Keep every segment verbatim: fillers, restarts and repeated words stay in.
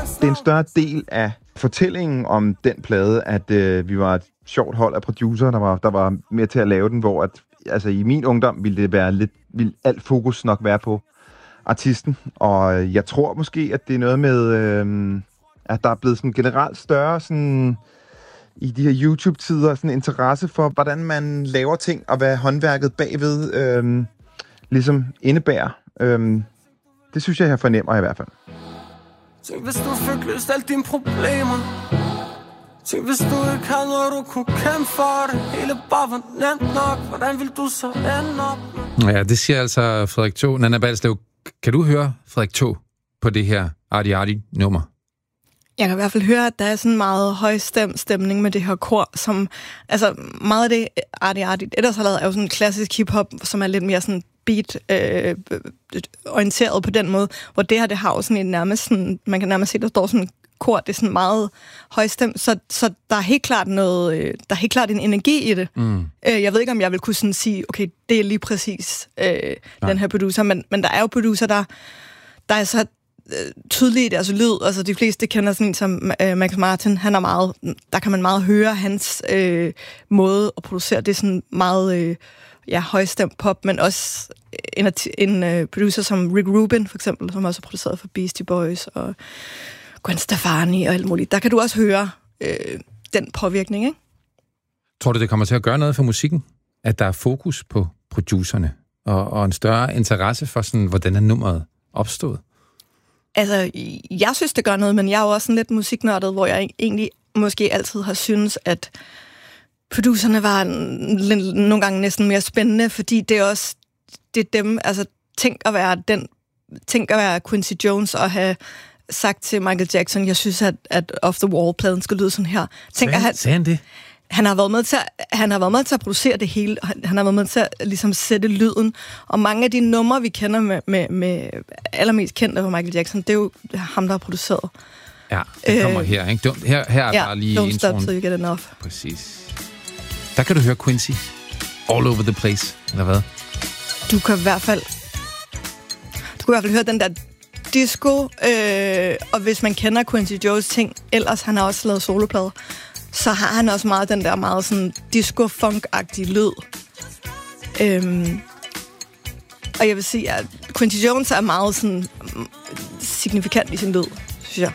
Det er en større del af fortællingen om den plade, at øh, vi var et sjovt hold af producer, der var, der var med til at lave den, hvor at, altså, i min ungdom ville det være lidt, ville alt fokus nok være på artisten, og jeg tror måske, at det er noget med, øh, at der er blevet sådan generelt større sådan, i de her YouTube-tider, sådan interesse for, hvordan man laver ting, og hvad håndværket bagved øh, ligesom indebærer. Øh, det synes jeg, jeg fornemmer i hvert fald. Tænk, hvis du fik løst alle dine problemer. Tænk, hvis du ikke havde noget, du kunne kæmpe for det. Hele bare var nemt nok. Hvordan vil du så ende op? Ja, det siger altså Frederik Taag. Nanna Balslev, kan du høre Frederik Taag på det her Arti Arti nummer? Jeg kan i hvert fald høre, at der er sådan en meget højstemt stemning med det her kor, som, altså meget af det Arti Arti ellers har lavet, er jo sådan en klassisk hiphop, som er lidt mere sådan beat øh, orienteret på den måde, hvor det her, det har jo sådan en nærmest sådan, man kan nærmest se, der står sådan en kor, det er sådan meget højstemt, så, så der er helt klart noget, øh, der er helt klart en energi i det. Mm. Øh, jeg ved ikke, om jeg vil kunne sådan sige, okay, det er lige præcis øh, den her producer, men, men der er jo producer, der, der er så tydeligt i deres lyd, altså de fleste kender sådan en som øh, Max Martin, han er meget, der kan man meget høre hans øh, måde at producere, det er sådan meget øh, ja, højstemt pop, men også en, en øh, producer som Rick Rubin, for eksempel, som også har produceret for Beastie Boys og Gwen Stefani og alt muligt. Der kan du også høre øh, den påvirkning, ikke? Tror du, det kommer til at gøre noget for musikken? At der er fokus på producerne og, og en større interesse for, sådan, hvordan er nummeret opstået? Altså, jeg synes, det gør noget, men jeg er jo også sådan lidt musiknørdet, hvor jeg egentlig måske altid har syntes, at producerne var nogle gange næsten mere spændende, fordi det er også, det er dem, altså, tænk at være den, tænk at være Quincy Jones og have sagt til Michael Jackson, jeg synes, at, at Off the Wall-pladen skal lyde sådan her. Tænk, sagde, at, sagde han det? Han har været med til at, han har været med til at producere det hele. Han, han har været med til at ligesom sætte lyden. Og mange af de numre, vi kender med, med, med allermest kendte på Michael Jackson, det er jo ham, der har produceret. Ja, det kommer øh, her, ikke? Don't, her, her er ja, bare lige Don't Stop Till You Get Enough. Præcis. Der kan du høre Quincy all over the place, eller hvad? Du kan i hvert fald du kan i hvert fald høre den der disco, øh, og hvis man kender Quincy Jones ting, ellers han har også lavet soloplader, så har han også meget den der meget sådan disco-funk-agtige lyd. Øhm, og jeg vil sige, at Quincy Jones er meget sådan signifikant i sin lyd, synes jeg.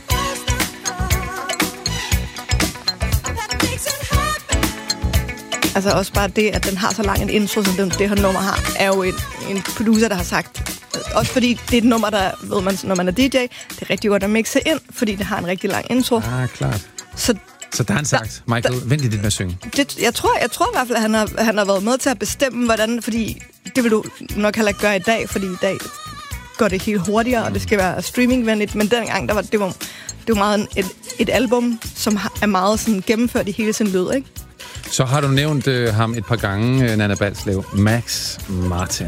Altså også bare det, at den har så lang en intro, som den, det her nummer har, er jo en, en producer, der har sagt. Også fordi det er et nummer, der, ved man, når man er D J, det er rigtig godt at mixe ind, fordi det har en rigtig lang intro. Ah, klart. Så Så der har han sagt, da, Michael, da, vent lidt med at synge. Det, jeg, tror, jeg tror i hvert fald, at han har, han har været med til at bestemme, hvordan, fordi det vil du nok heller ikke gøre i dag, fordi i dag går det helt hurtigere, mm. og det skal være streamingvenligt, men dengang, der var, det, var, det var meget et, et album, som er meget sådan gennemført i hele sin lyd, ikke? Så har du nævnt øh, ham et par gange, Nanna Balslev. Max Martin.